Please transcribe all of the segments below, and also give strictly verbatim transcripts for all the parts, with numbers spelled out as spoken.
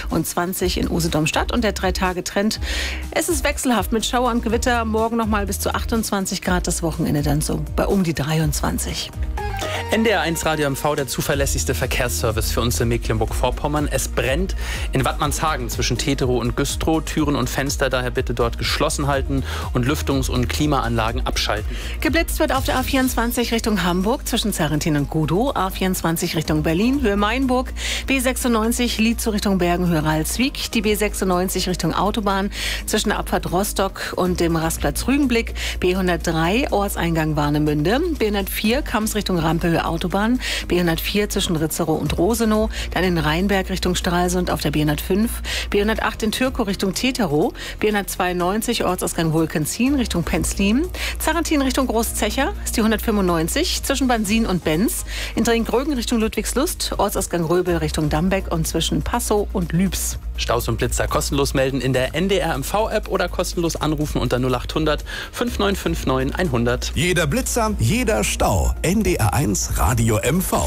und zwanzig in Usedom-Stadt. Und der Drei-Tage-Trend, es ist wechselhaft mit Schauer und Gewitter. Morgen noch mal bis zu achtundzwanzig Grad, das Wochenende dann so bei um die dreiundzwanzig. N D R eins Radio M V, der zuverlässigste Verkehrsservice für uns in Mecklenburg-Vorpommern. Es brennt in Wattmannshagen zwischen Teterow und Güstrow. Türen und Fenster daher bitte dort geschlossen halten und Lüftungs- und Klimaanlagen abschalten. Geblitzt wird auf der A vierundzwanzig Richtung Hamburg zwischen Zarrentin und Gudow, A vierundzwanzig Richtung Berlin, Höhe Mainburg, B sechsundneunzig Lietzow Richtung Bergen, Höhe Ralswiek, die B sechsundneunzig Richtung Autobahn zwischen der Abfahrt Rostock und dem Rastplatz Rügenblick, B hundertdrei Ortseingang Warnemünde, B hundertvier Kamms Richtung Rampe, Höhe Autobahn, B hundertvier zwischen Ritzerow und Rosenow, dann in Rheinberg Richtung Stralsund auf der B hundertfünf, B hundertacht in Türkow Richtung Teterow, B hundertzweiundneunzig Ortsausgang Wolkenzin Richtung Penzlin, Zarrentin Richtung Großzecher ist die hundertfünfundneunzig zwischen Bansin und Benz, in Dringgrögen Richtung Ludwigslust, Ortsausgang Röbel Richtung Dambeck und zwischen Passow und Lübs. Staus und Blitzer kostenlos melden in der N D R M V-App oder kostenlos anrufen unter null achthundert fünfundneunzig neunundfünfzig hundert. Jeder Blitzer, jeder Stau. N D R eins Radio M V.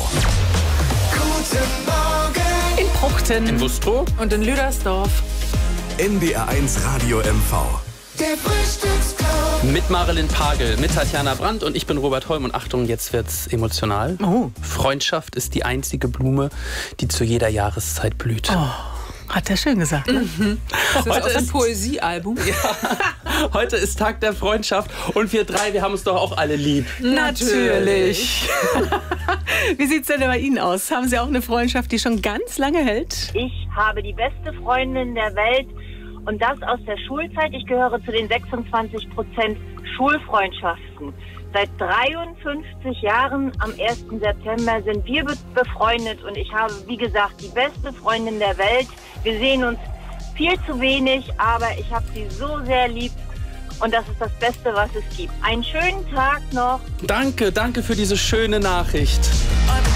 Guten Morgen! In Pruchten, In Wustrow und in Lüdersdorf. N D R eins Radio M V. Der Frühstücksclub. mit Marilyn Pagel, mit Tatjana Brandt und ich bin Robert Holm. Und Achtung, jetzt wird's emotional. Oh. Freundschaft ist die einzige Blume, die zu jeder Jahreszeit blüht. Oh. Hat er schön gesagt, ne? Mhm. Das ist Heute aus einem ist- Poesiealbum. Ja, heute ist Tag der Freundschaft und wir drei, wir haben uns doch auch alle lieb. Natürlich. Wie sieht's denn bei Ihnen aus? Haben Sie auch eine Freundschaft, die schon ganz lange hält? Ich habe die beste Freundin der Welt und das aus der Schulzeit. Ich gehöre zu den sechsundzwanzig Prozent Schulfreundschaften. Seit dreiundfünfzig Jahren am ersten September sind wir be- befreundet und ich habe, wie gesagt, die beste Freundin der Welt. Wir sehen uns viel zu wenig, aber ich habe sie so sehr lieb und das ist das Beste, was es gibt. Einen schönen Tag noch. Danke, danke für diese schöne Nachricht.